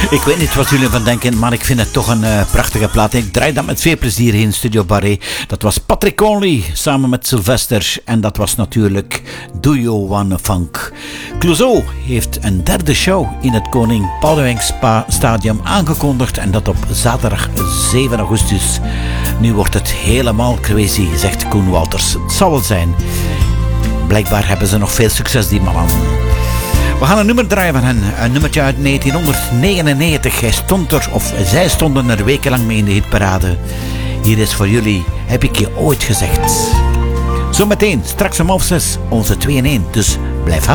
Ik weet niet wat jullie ervan denken, maar ik vind het toch een prachtige plaat. Ik draai dat met veel plezier hier in Studio Barré. Dat was Patrick Conley samen met Sylvester. En dat was natuurlijk Do You Wanna Funk. Clouseau heeft een derde show in het Koning Boudewijn Stadium aangekondigd. En dat op zaterdag 7 augustus. Nu wordt het helemaal crazy, zegt Koen Wouters. Het zal wel zijn. Blijkbaar hebben ze nog veel succes, die mannen. We gaan een nummer draaien van hen. Een nummertje uit 1999. Hij stond er, of zij stonden er wekenlang mee in de hitparade. Hier is voor jullie, heb ik je ooit gezegd. Zometeen, straks om 6:30, onze 2-in-1. Dus blijf hangen.